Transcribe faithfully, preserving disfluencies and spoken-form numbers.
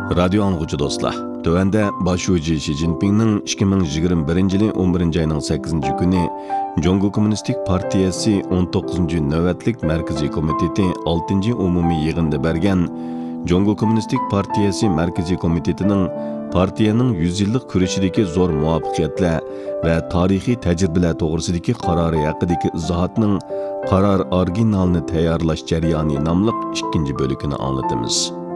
Radio anlıqçı dostlar, tövəndə başçı Xi Jinpingning ikki ming yigirma birinchi yili o'n birinchi ayning sakkizinchi kuni Jongo Kommunistik Partiyasi o'n to'qqizinchi navbatlik Markaziy komiteti oltinchi umumiy yig'inda bergan Jongo Kommunistik Partiyasi Markaziy komitetining partiyaning yuz yillik kurashidagi zo'r muvaffaqiyatlar va tarixiy tajribalar to'g'risidagi qarori haqidagi izohatning qaror originalini tayyorlash jarayoni nomli ikkinchi bo'ligini anglatamiz.